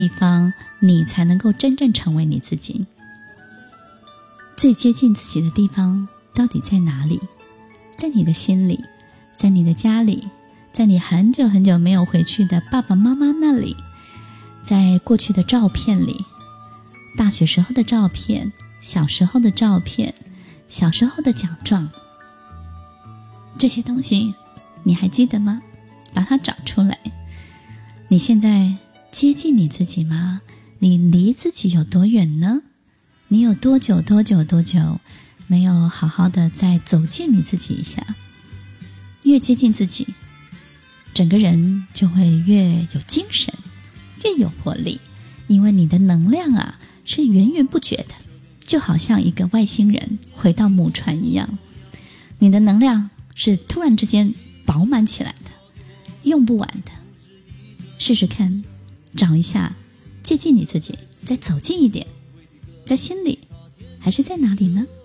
地方，你才能够真正成为你自己。最接近自己的地方到底在哪里？在你的心里，在你的家里，在你很久很久没有回去的爸爸妈妈那里，在过去的照片里，大学时候的照片，小时候的照片，小时候的奖状，这些东西你还记得吗？把它找出来。你现在接近你自己吗？你离自己有多远呢？你有多久没有好好的再走进你自己一下？越接近自己，整个人就会越有精神，越有活力，因为你的能量啊是源源不绝的，就好像一个外星人回到母船一样，你的能量是突然之间饱满起来的，用不完的。试试看，找一下，接近你自己，再走近一点，在心里还是在哪里呢？